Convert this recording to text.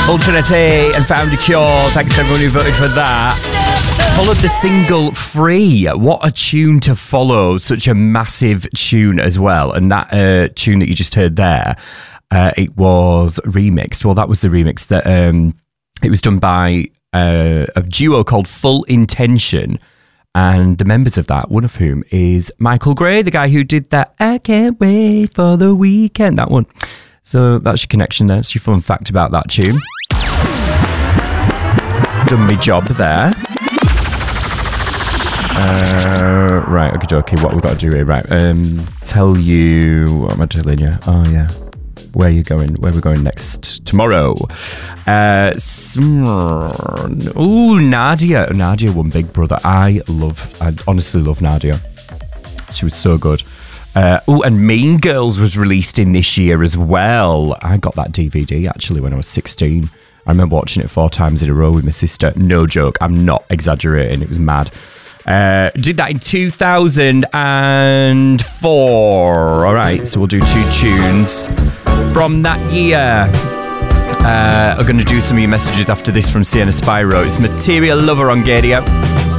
Ultranete and Found a Cure. Thanks to everyone who voted for that. Followed the single Free. What a tune to follow. Such a massive tune as well. And that tune that you just heard there, it was remixed. Well, that was the remix that it was done by a duo called Full Intention. And the members of that, one of whom is Michael Gray, the guy who did that I Can't Wait for the Weekend, that one. So that's your connection there. That's your fun fact about that tune. Done my job there. Right, okay, what we've got to do here, right, tell you, what am I telling you? Oh, yeah, where are we going next? Tomorrow. Nadia won Big Brother. I honestly love Nadia. She was so good. And Mean Girls was released in this year as well. I got that DVD, actually, when I was 16. I remember watching it 4 times in a row with my sister. No joke, I'm not exaggerating, it was mad. Did that in 2004. Alright, so we'll do 2 tunes from that year. I'm going to do some of your messages after this from Sienna Spyro. It's Material Lover on Gadio.